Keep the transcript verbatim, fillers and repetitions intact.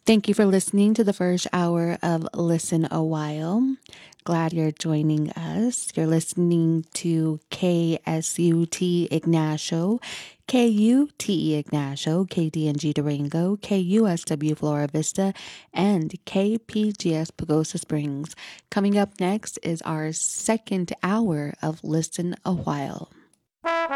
Thank you for listening to the first hour of Listen a While. Glad you're joining us. You're listening to K S U T Ignacio, K U T E Ignacio, K D N G Durango, K U S W Flora Vista, and K P G S Pagosa Springs. Coming up next is our second hour of Listen a While.